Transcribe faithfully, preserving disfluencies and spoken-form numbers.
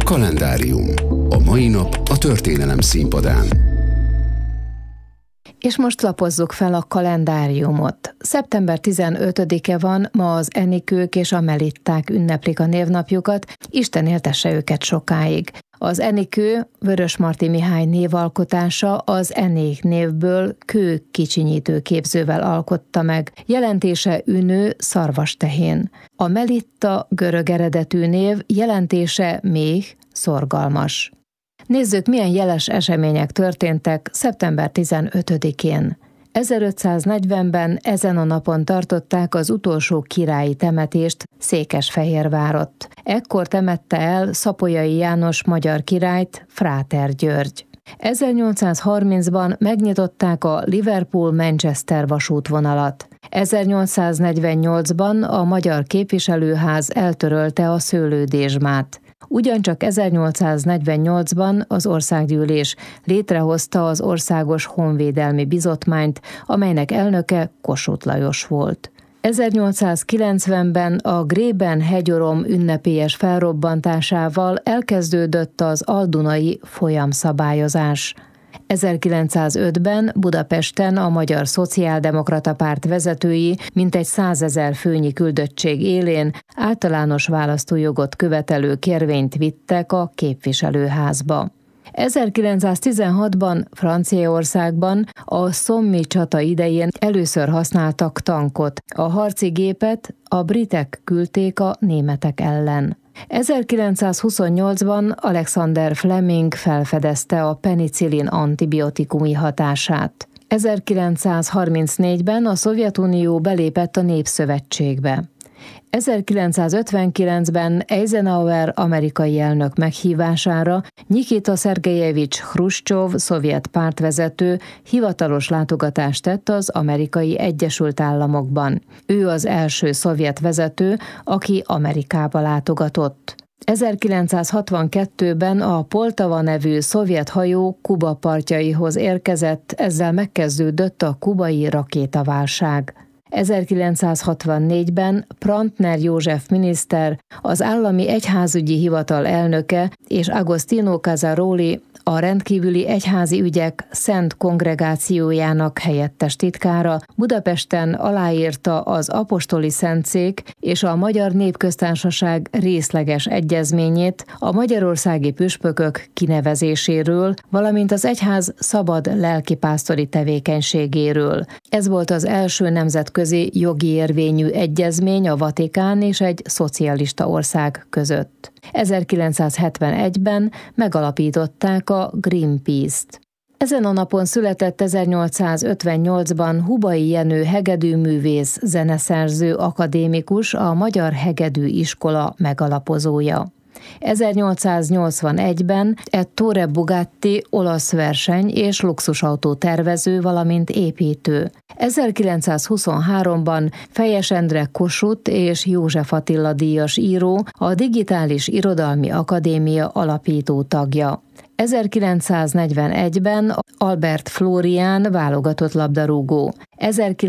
Kalendárium. A mai nap a történelem színpadán. És most lapozzuk fel a kalendáriumot. szeptember tizenötödike van, ma az Enikők és a Melitták ünneplik a névnapjukat, Isten éltesse őket sokáig. Az Enikő Vörösmarty Mihály névalkotása, az Enék névből kő kicsinyítő képzővel alkotta meg, jelentése ünő, szarvastehén. A Melitta görög eredetű név, jelentése méh, szorgalmas. Nézzük, milyen jeles események történtek szeptember tizenötödikén. ezerötszáznegyvenben ezen a napon tartották az utolsó királyi temetést Székesfehérvárott. Ekkor temette el Szapolyai János magyar királyt Fráter György. ezernyolcszázharmincban megnyitották a Liverpool-Manchester vasútvonalat. ezernyolcszáznegyvennyolcban a Magyar Képviselőház eltörölte a szőlődésmát. Ugyancsak ezernyolcszáznegyvennyolcban az Országgyűlés létrehozta az Országos Honvédelmi Bizottmányt, amelynek elnöke Kossuth Lajos volt. ezernyolcszázkilencvenben a Grében-hegyorom ünnepélyes felrobbantásával elkezdődött az aldunai folyamszabályozás. ezerkilencszázötben Budapesten a Magyar Szociáldemokrata Párt vezetői mintegy százezer főnyi küldöttség élén általános választójogot követelő kérvényt vittek a képviselőházba. ezerkilencszáztizenhatban Franciaországban a Somme csata idején először használtak tankot. A harci gépet a britek küldték a németek ellen. ezerkilencszázhuszonnyolcban Alexander Fleming felfedezte a penicillin antibiotikumi hatását. ezerkilencszázharmincnégyben a Szovjetunió belépett a Népszövetségbe. ezerkilencszázötvenkilencben Eisenhower amerikai elnök meghívására Nyikita Szergejevics Hruscsov szovjet pártvezető hivatalos látogatást tett az Amerikai Egyesült Államokban. Ő az első szovjet vezető, aki Amerikába látogatott. ezerkilencszázhatvankettőben a Poltava nevű szovjet hajó Kuba partjaihoz érkezett, ezzel megkezdődött a kubai rakétaválság. ezerkilencszázhatvannégyben Prantner József miniszter, az Állami Egyházügyi Hivatal elnöke és Agostino Casaroli, a rendkívüli egyházi ügyek Szent Kongregációjának helyettes titkára Budapesten aláírta az Apostoli Szentszék és a Magyar Népköztársaság részleges egyezményét a magyarországi püspökök kinevezéséről, valamint az egyház szabad lelkipásztori tevékenységéről. Ez volt az első nemzetközi jogi érvényű egyezmény a Vatikán és egy szocialista ország között. ezerkilencszázhetvenegyben megalapították a Greenpeace-t. Ezen a napon született ezernyolcszázötvennyolcban Hubay Jenő hegedűművész, zeneszerző, akadémikus, a Magyar Hegedű Iskola megalapozója. ezernyolcszáznyolcvanegyben Ettore Bugatti olasz verseny- és luxusautó tervező, valamint építő. ezerkilencszázhuszonháromban Fejes Endre Kossuth és József Attila díjas író, a Digitális Irodalmi Akadémia alapító tagja. ezerkilencszáznegyvenegyben Albert Flórián válogatott labdarúgó.